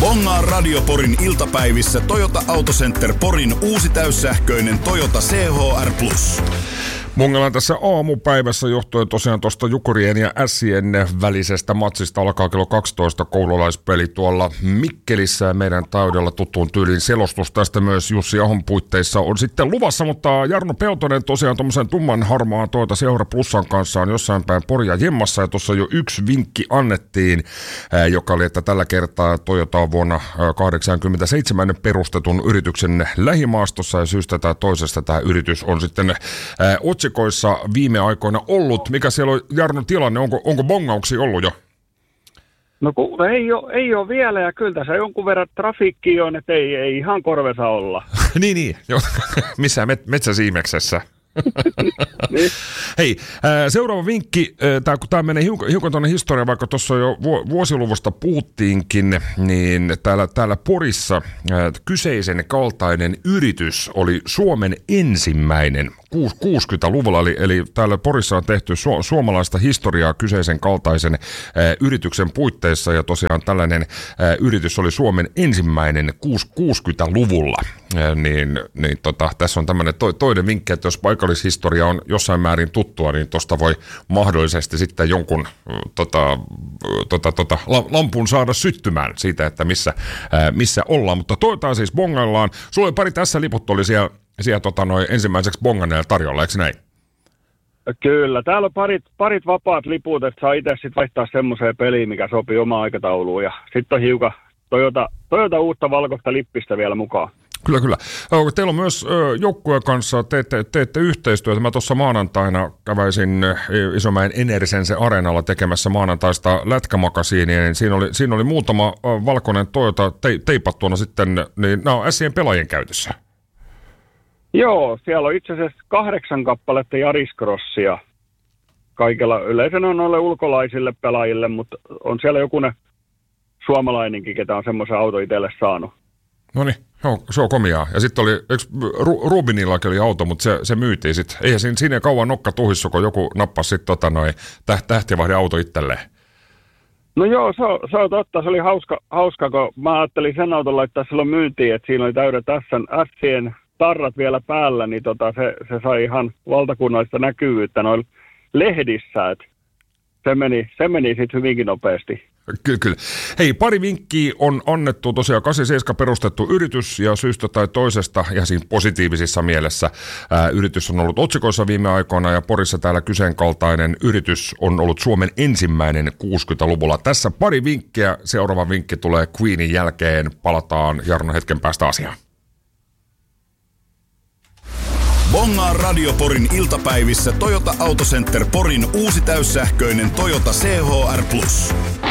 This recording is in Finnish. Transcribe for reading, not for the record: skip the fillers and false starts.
Bongaa Radio Porin iltapäivissä Toyota Autocenter Porin uusi täyssähköinen Toyota CHR+. Bongalan tässä aamupäivässä johtuen tosiaan tuosta Jukurien ja Ässien välisestä matsista alkaa kello 12 koululaispeli tuolla Mikkelissä ja meidän taudella tuttuun tyyliin selostus tästä myös Jussi Ahon puitteissa on sitten luvassa, mutta Jarno Peltonen tosiaan tuommoisen tumman harmaan Toyota CHR Plusan kanssa on jossain päin Poria jemmassa ja tuossa jo yksi vinkki annettiin, joka oli, että tällä kertaa Toyota on vuonna 1987 perustetun yrityksen lähimaastossa ja syystä tai toisesta tämä yritys on sitten otsikoissa viime aikoina ollut. Mikä siellä on, Jarno, tilanne? Onko bongauksia ollut jo? No ei ole vielä ja kyllä tässä jonkun verran trafiikkia on, että ei ihan korvessa olla. niin. Missään metsäsiimeksessä. Niin. Hei, seuraava vinkki, kun tämä menee hiukan tuonne historiaan, vaikka tuossa jo vuosiluvusta puhuttiinkin, niin täällä Porissa kyseisen kaltainen yritys oli Suomen ensimmäinen 60-luvulla, eli täällä Porissa on tehty suomalaista historiaa kyseisen kaltaisen yrityksen puitteissa, ja tosiaan tällainen yritys oli Suomen ensimmäinen 60-luvulla. Tässä on tämmöinen toinen vinkki, että jos paikallishistoria on jossain määrin tuttua, niin tuosta voi mahdollisesti sitten jonkun lampun saada syttymään siitä, että missä ollaan. Mutta toivotaan siis bongaillaan. Sulla oli pari tässä liput oli siellä ensimmäiseksi bonganeella tarjolla, eikö näin? Kyllä, täällä on parit vapaat liput, että saa itse sitten vaihtaa semmoiseen peliin, mikä sopii omaan aikatauluun. Ja sitten on hiukan Toyota uutta valkoista lippistä vielä mukaan. Kyllä. Teillä on myös joukkueen kanssa, teette yhteistyötä. Mä tuossa maanantaina käväisin Isomäen Enersense areenalla tekemässä maanantaista lätkämakasiinia, niin siinä oli muutama valkoinen Toyota teipattuna sitten, niin nämä on Ässien pelaajien käytössä. Joo, siellä on itse asiassa 8 kappaletta Yaris-crossia kaikilla. Yleensä on noille ulkolaisille pelaajille, mutta on siellä jokunen suomalainenkin, ketä on semmoisen auto itselle saanut. Noniin, se on komiaa. Ja sitten oli, Rubinillakin oli auto, mutta se myytiin sitten. Eihän siinä kauan nokka tuhissu, kun joku nappasi sitten tähtivahden auto itselleen. No joo, se on totta. Se oli hauska, kun mä ajattelin sen auton laittaa silloin myyntiin, että siinä oli täydet Ässien tarrat vielä päällä, niin se sai ihan valtakunnallista näkyvyyttä noilla lehdissä, että se meni sitten hyvinkin nopeasti. Kyllä. Hei, pari vinkkiä on annettu. Tosiaan 87 perustettu yritys ja syystä tai toisesta, ja siinä positiivisissa mielessä yritys on ollut otsikoissa viime aikoina, ja Porissa täällä kyseisen kaltainen yritys on ollut Suomen ensimmäinen 60-luvulla. Tässä pari vinkkiä. Seuraava vinkki tulee Queenin jälkeen. Palataan Jarno hetken päästä asiaan. Bongaa Radio Porin iltapäivissä Toyota Autocenter Porin uusi täyssähköinen Toyota CHR+.